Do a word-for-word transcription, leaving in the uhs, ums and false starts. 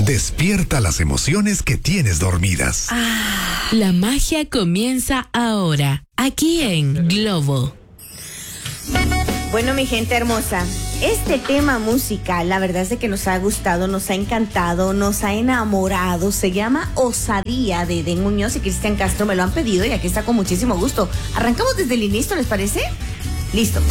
Despierta las emociones que tienes dormidas. Ah, la magia comienza ahora, aquí en Globo. Bueno, mi gente hermosa, este tema musical, la verdad es de que nos ha gustado, nos ha encantado, nos ha enamorado. Se llama Osadía de Edén Muñoz y Cristian Castro me lo han pedido y aquí está con muchísimo gusto. Arrancamos desde el inicio, ¿les parece? Listo.